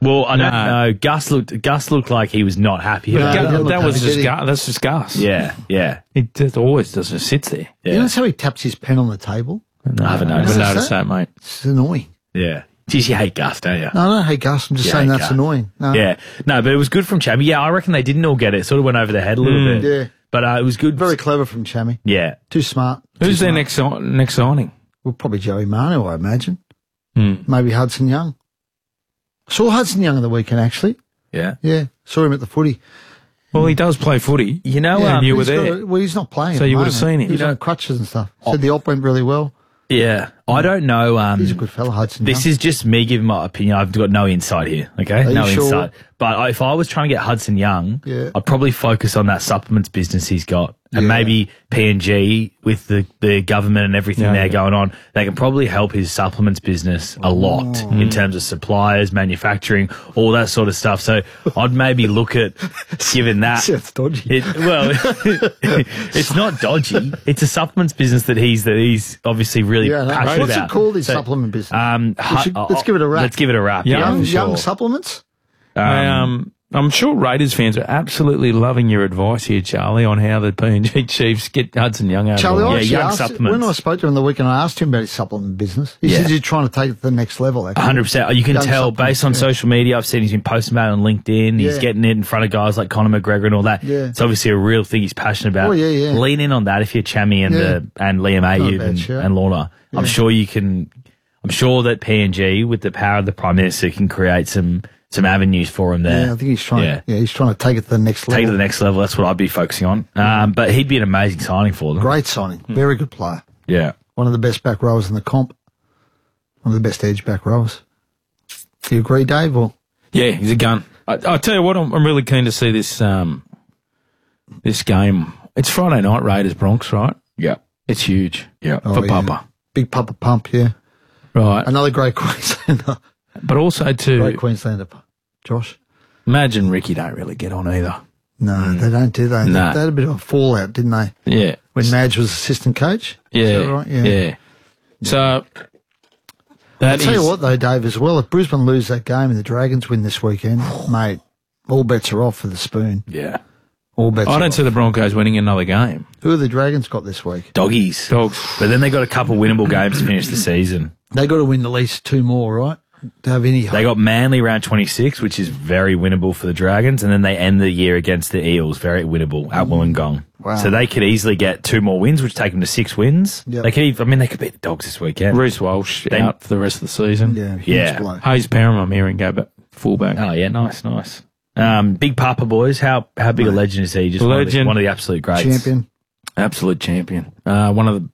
Well, I don't know. Gus looked like he was not happy. That's just Gus. Yeah. He just always does. Just sits there. Yeah. You notice how he taps his pen on the table? No, I haven't I noticed. haven't noticed that, mate. It's annoying. Yeah. Geez, you hate Gus, don't you? No, I don't hate Gus. I'm just saying that's annoying. No. Yeah. No, but it was good from Chammy. Yeah, I reckon they didn't all get it. Sort of went over their head a little bit. Yeah. But it was good. Very clever from Chammy. Yeah. Too smart. Who's their next signing? Well, probably Joey Manu, I imagine. Maybe Hudson Young. Saw Hudson Young on the weekend, actually. Yeah. Yeah. Saw him at the footy. Well, he does play footy. You know, and you were there. He's not playing. So you would have seen him. He was on crutches and stuff. Said the op went really well. Yeah. I don't know. He's a good fella, Hudson Young. This is just me giving my opinion. I've got no insight here, okay? Are you No sure? insight. But if I was trying to get Hudson Young, I'd probably focus on that supplements business he's got. And maybe P&G with the government and everything going on, they can probably help his supplements business a lot in terms of suppliers, manufacturing, all that sort of stuff. So I'd maybe look at giving that. It's dodgy. It's not dodgy. It's a supplements business that he's obviously really passionate What's about. it called, his supplement business? Let's give it a wrap. Let's give it a wrap. Young supplements? I'm sure Raiders fans are absolutely loving your advice here, Charlie, on how the P&G Chiefs get Hudson Young out Charlie, of I young asked, supplements. when I spoke to him on the weekend, I asked him about his supplement business. He says he's trying to take it to the next level, actually. 100%. You can tell based on social media. I've seen he's been posting about it on LinkedIn. He's getting it in front of guys like Conor McGregor and all that. Yeah. It's obviously a real thing he's passionate about. Lean in on that if you're Chammy and Liam Ayub and Lorna. Yeah. I'm sure that P&G, with the power of the Prime Minister, can create some avenues for him there. Yeah, I think he's trying. Yeah, he's trying to take it to the next level. Take it to the next level. That's what I'd be focusing on. But he'd be an amazing signing for them. Great signing. Very good player. Yeah. One of the best back rowers in the comp. One of the best edge back rowers. Do you agree, Dave? Or? Yeah, he's a gun. I tell you what, I'm really keen to see this this game. It's Friday night, Raiders Bronx, right? Yeah. It's huge. Yeah. For Papa. Big Papa Pump, yeah. Right. Another great Queenslander. But also too... Great Queenslander, Josh. Imagine Ricky don't really get on either. No, they don't, do they? No. They had a bit of a fallout, didn't they? Yeah. When Madge was assistant coach? Yeah. Is that right? Yeah. So... I'll tell you what, though, Dave, as well, if Brisbane lose that game and the Dragons win this weekend, mate, all bets are off for the spoon. Yeah. All bets I are don't off. see the Broncos winning another game. Who have the Dragons got this week? Dogs. But then they got a couple winnable games to finish the season. They got to win at least 2 more, right? To have any hope. They got Manly round 26, which is very winnable for the Dragons, and then they end the year against the Eels, very winnable at Wollongong. Wow. So they could easily get 2 more wins, which take them to 6 wins. Yep. They could beat the Dogs this weekend. Reece Walsh out for the rest of the season. Yeah, huge blow. Hayes Parham, I'm hearing, go back fullback. Oh yeah, nice. Big Papa boys, how big a legend is he? Just legend. One of the absolute greats. Champion. Absolute champion. One of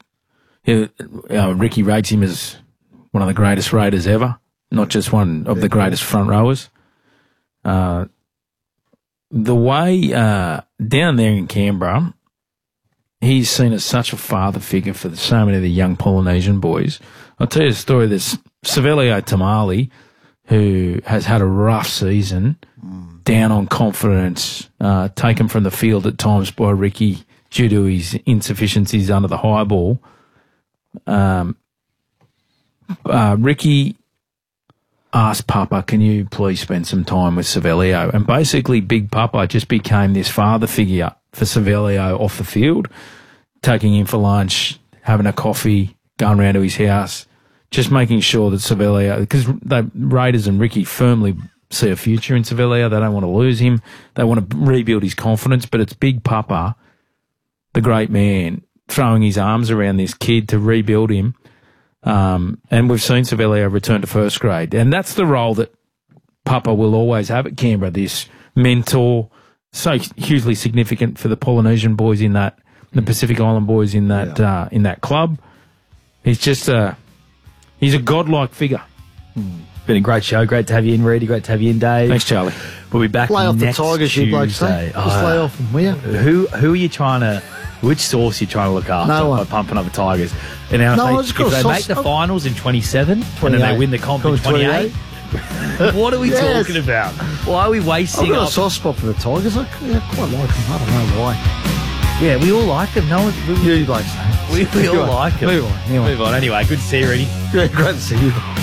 the Ricky rates him as one of the greatest Raiders ever, not just one of the greatest front rowers. The way down there in Canberra, he's seen as such a father figure for so many of the young Polynesian boys. I'll tell you a story. There's Savelio Tamale, who has had a rough season, down on confidence, taken from the field at times by Ricky due to his insufficiencies under the high ball. Ricky asked Papa, can you please spend some time with Savelio? And basically Big Papa just became this father figure for Savelio off the field, taking him for lunch, having a coffee, going round to his house, just making sure that Savelio, because the Raiders and Ricky firmly see a future in Savelio. They don't want to lose him. They want to rebuild his confidence, but it's Big Papa, the great man, throwing his arms around this kid to rebuild him. And we've seen Savelio return to first grade. And that's the role that Papa will always have at Canberra, this mentor, so hugely significant for the Polynesian boys in that, the Pacific Island boys in that club. He's just he's a godlike figure. Been a great show. Great to have you in, Reedy. Great to have you in, Dave. Thanks, Charlie. We'll be back Lay off the next Tigers, you blokes say. Tuesday. Just lay off them, will you? Who are you trying to... Which source are you trying to look after No one. by pumping up the Tigers? And now No, I if just they, got if a they make sauce- the finals in 27 and then 28. they win the comp in 28, what are we Yes. talking about? Why are we I've wasting got a up? soft spot for the Tigers. I quite like them. I don't know why. Yeah, we all like them. No one, You blokes. we all like them. Move on. Anyway. Move on. Anyway, good to see you, Reedy. Yeah, great to see you.